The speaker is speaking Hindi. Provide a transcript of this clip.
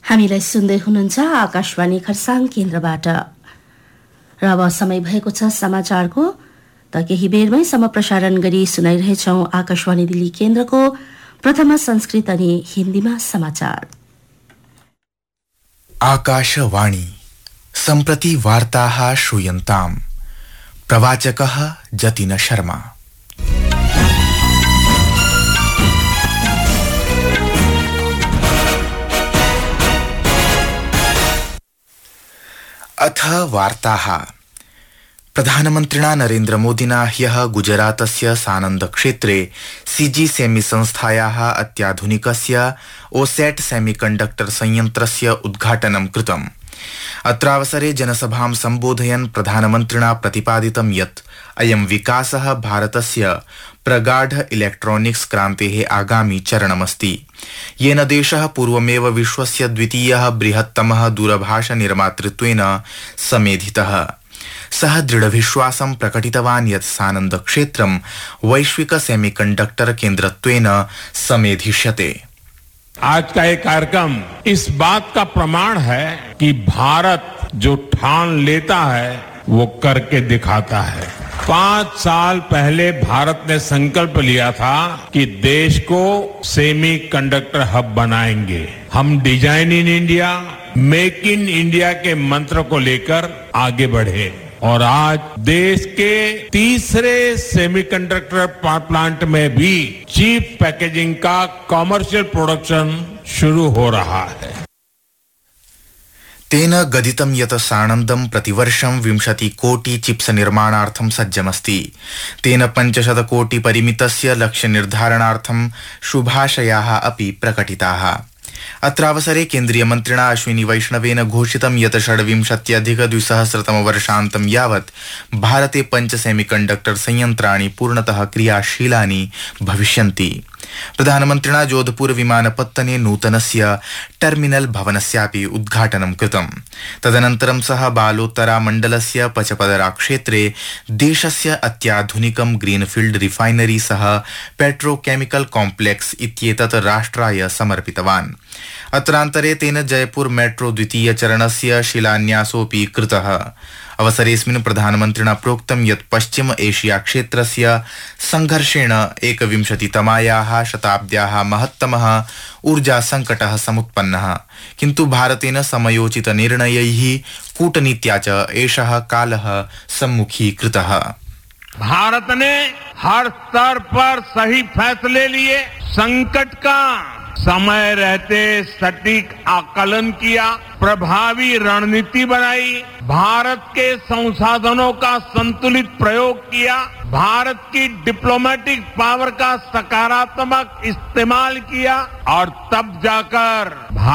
हामीलाई सुन्दै हुनुहुन्छ आकाशवाणी खरसाङ केन्द्रबाट। र अब समय भएको छ समाचारको। त केही बेरमै प्रसारण गरी सुनाइरहेछौं आकाशवाणी दिल्ली केन्द्रको प्रथम संस्कृत अनि हिन्दीमा समाचार। आकाशवाणी सम्प्रति वार्ताः श्रूयन्ताम्। प्रवाचकः जतिन शर्मा। अथ वार्ताः। प्रधानमन्त्रिणा नरेन्द्रमोदिना ह्यः गुजरातस्य सानन्दक्षेत्रे सीजी सेमी संस्थायाः अत्याधुनिकस्य ओसेट सेमीकण्डक्टर संयन्त्रस्य उद्घाटनं कृतम्। अत्रावसरे जनसभां सम्बोधयन् प्रधानमन्त्रिणा प्रतिपादितं यत् अयं विकासः भारतस्य प्रगाढ इलेक्ट्रॉनिक्स क्रान्तेः आगामि चरणमस्ति, येन देशः पूर्वमेव विश्वस्य द्वितीयः बृहत्तमः दूरभाष निर्मातृत्वेन समेधितः। सः दृढविश्वासं प्रकटितवान् यत् सानन्दक्षेत्रं वैश्विक सेमीकण्डक्टर केन्द्रत्वेन समेधिष्यते। आज का ये कार्यक्रम इस बात का प्रमाण है कि भारत जो ठान लेता है वो करके दिखाता है। 5 साल पहले भारत ने संकल्प लिया था कि देश को सेमी कंडक्टर हब बनाएंगे। हम design in India, make in India के मंत्र को लेकर आगे बढ़े और आज देश के तीसरे सेमीकंडक्टर प्लांट में भी चीप पैकेजिंग का कमर्शियल प्रोडक्शन शुरू हो रहा है। तेन गदितं यत् सानन्दं प्रतिवर्षं 20 कोटि चिप्स निर्माणार्थं सज्जमस्ति। तेन 500 कोटि परिमितस्य लक्ष्य निर्धारणार्थं शुभाशयाः अपि प्रकटिताः। अत्रावसरे केन्द्रीय मन्त्रिणा अश्विनी वैष्णवेन घोषितं यत् 26-2000 वर्षान्तं यावत् भारते 5 सेमीकण्डक्टर संयन्त्राणि पूर्णतः क्रियाशीलानि भविष्यन्ति। प्रधानमन्त्रिणा जोधपुर विमानपत्तने नूतनस्य टर्मिनल भवनस्यापि उद्घाटनं कृतम्। तदनन्तरं सः बालोत्तरा मण्डलस्य पचपदरा क्षेत्रे देशस्य अत्याधुनिकं ग्रीनफील्ड रिफाइनरी सह पेट्रोकेमिकल कॉम्प्लेक्स इत्येतत् राष्ट्राय समर्पितवान्। अत्रान्तरे तेन जयपुर मेट्रो द्वितीय चरणस्य शिलान्यासोऽपि कृतः। अवसरेऽस्मिन् प्रधानमन्त्रिणा प्रोक्तं यत् पश्चिम एशिया क्षेत्रस्य संघर्षेण 21तमायाः शताब्द्याः महत्तमः ऊर्जा संकटः समुत्पन्नः, किन्तु भारतेन समयोचित निर्णयैः कूटनीत्या च एषः कालः सम्मुखीकृतः। भारत ने हर स्तर पर सही फैसले लिए, संकट का समय रहते सटीक आकलन किया, प्रभावी रणनीति बनाई, भारत के संसाधनों का संतुलित प्रयोग किया, भारत की डिप्लोमेटिक पावर का सकारात्मक इस्तेमाल किया और तब जाकर